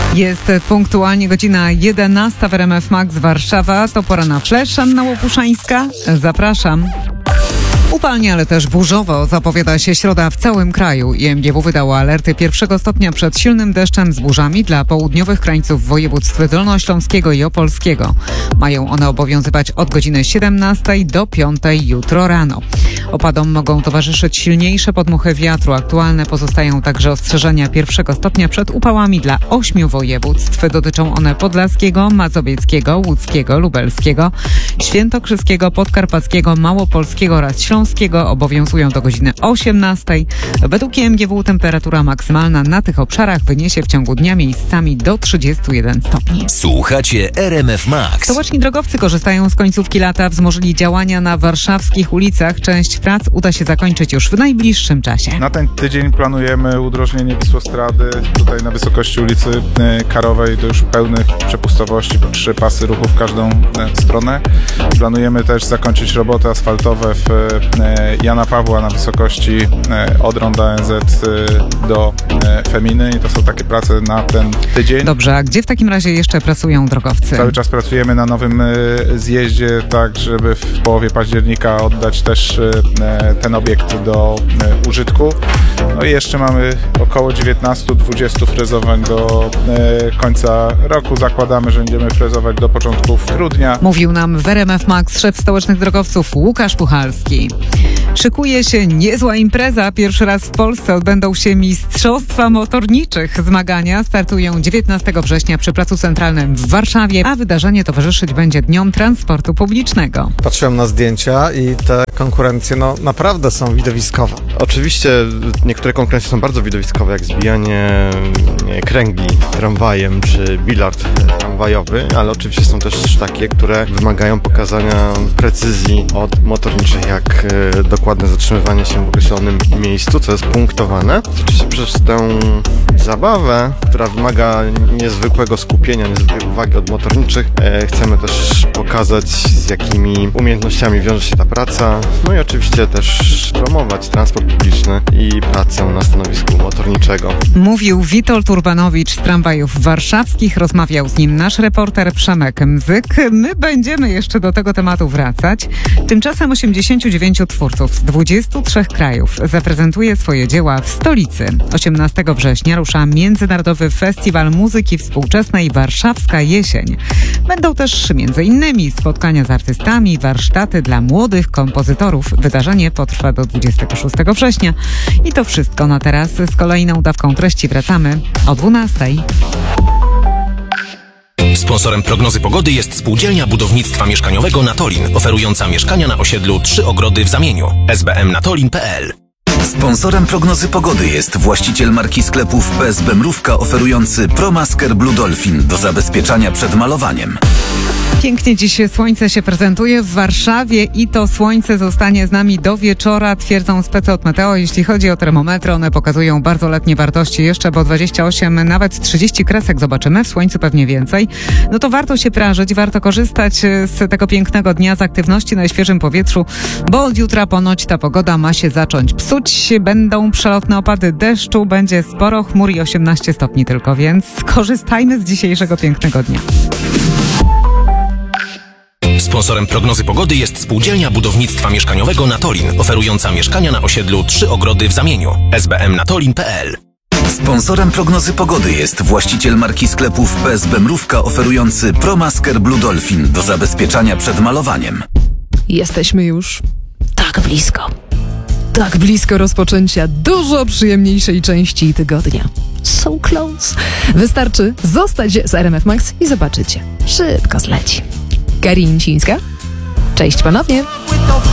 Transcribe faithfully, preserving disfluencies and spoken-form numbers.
Jest punktualnie godzina jedenasta w R M F Max Warszawa. To pora na flash. Anna Łopuszańska. Zapraszam. Upalnie, ale też burzowo zapowiada się środa w całym kraju. I M G W wydało alerty pierwszego stopnia przed silnym deszczem z burzami dla południowych krańców województw dolnośląskiego i opolskiego. Mają one obowiązywać od godziny siedemnastej do piątej jutro rano. Opadom mogą towarzyszyć silniejsze podmuchy wiatru. Aktualne pozostają także ostrzeżenia pierwszego stopnia przed upałami dla ośmiu województw. Dotyczą one podlaskiego, mazowieckiego, łódzkiego, lubelskiego, świętokrzyskiego, podkarpackiego, małopolskiego oraz śląskiego. Obowiązują do godziny osiemnastej. Według M G W temperatura maksymalna na tych obszarach wyniesie w ciągu dnia miejscami do trzydziestu jeden stopni. Słuchacie R M F Max. Stołeczni drogowcy korzystają z końcówki lata, wzmożyli działania na warszawskich ulicach. Część prac uda się zakończyć już w najbliższym czasie. Na ten tydzień planujemy udrożnienie Wisłostrady tutaj na wysokości ulicy Karowej do już pełnych przepustowości, po trzy pasy ruchu w każdą stronę. Planujemy też zakończyć roboty asfaltowe w Jana Pawła na wysokości od ronda N Z do Feminy i to są takie prace na ten tydzień. Dobrze, a gdzie w takim razie jeszcze pracują drogowcy? Cały czas pracujemy na nowym zjeździe, tak żeby w połowie października oddać też ten obiekt do użytku. No i jeszcze mamy około dziewiętnaście dwadzieścia frezowań do końca roku. Zakładamy, że będziemy frezować do początków grudnia. Mówił nam w R M F Max szef stołecznych drogowców Łukasz Puchalski. Szykuje się niezła impreza. Pierwszy raz w Polsce odbędą się Mistrzostwa Motorniczych. Zmagania startują dziewiętnastego września przy Placu Centralnym w Warszawie, a wydarzenie towarzyszyć będzie Dniom Transportu Publicznego. Patrzyłem na zdjęcia i te konkurencje no naprawdę są widowiskowe. Oczywiście niektóre konkurencje są bardzo widowiskowe, jak zbijanie kręgli tramwajem czy bilard tramwajowy, ale oczywiście są też takie, które wymagają pokazania precyzji od motorniczych, jak dokładne zatrzymywanie się w określonym miejscu, co jest punktowane. Oczywiście przez tę zabawę, która wymaga niezwykłego skupienia, niezwykłej uwagi od motorniczych, e, chcemy też pokazać, z jakimi umiejętnościami wiąże się ta praca, no i oczywiście też promować transport publiczny i pracę na stanowisku motorniczego. Mówił Witold Urbanowicz z tramwajów warszawskich. Rozmawiał z nim nasz reporter Przemek Mzyk. My będziemy jeszcze do tego tematu wracać. Tymczasem osiemdziesięciu dziewięciu twórców z dwudziestu trzech krajów zaprezentuje swoje dzieła w stolicy. osiemnastego września rusza Międzynarodowy Festiwal Muzyki Współczesnej Warszawska Jesień. Będą też między innymi spotkania z artystami, warsztaty dla młodych kompozytorów. Wydarzenie potrwa do dwudziestego szóstego września. I to wszystko na teraz. Z kolejną dawką treści wracamy o dwunastej. Sponsorem prognozy pogody jest Spółdzielnia Budownictwa Mieszkaniowego Natolin, oferująca mieszkania na osiedlu Trzy Ogrody w Zamieniu. s b m natolin kropka p l. Sponsorem prognozy pogody jest właściciel marki sklepów P S B Mrówka oferujący ProMasker Blue Dolphin do zabezpieczania przed malowaniem. Pięknie dziś słońce się prezentuje w Warszawie i to słońce zostanie z nami do wieczora, twierdzą specy od Meteo. Jeśli chodzi o termometry, one pokazują bardzo letnie wartości, jeszcze po dwadzieścia osiem, nawet trzydzieści kresek zobaczymy, w słońcu pewnie więcej. No to warto się prażyć, warto korzystać z tego pięknego dnia, z aktywności na świeżym powietrzu, bo od jutra ponoć ta pogoda ma się zacząć psuć. Będą przelotne opady deszczu, będzie sporo chmur i osiemnaście stopni tylko, więc korzystajmy z dzisiejszego pięknego dnia. Sponsorem prognozy pogody jest Spółdzielnia Budownictwa Mieszkaniowego Natolin, oferująca mieszkania na osiedlu Trzy Ogrody w Zamieniu. s b m natolin kropka p l. Sponsorem prognozy pogody jest właściciel marki sklepów P S B Mrówka oferujący ProMasker Blue Dolphin do zabezpieczania przed malowaniem. Jesteśmy już tak blisko. Tak blisko rozpoczęcia dużo przyjemniejszej części tygodnia. So close. Wystarczy zostać z R M F Max i zobaczycie. Szybko zleci. Karin Cińska. Cześć ponownie.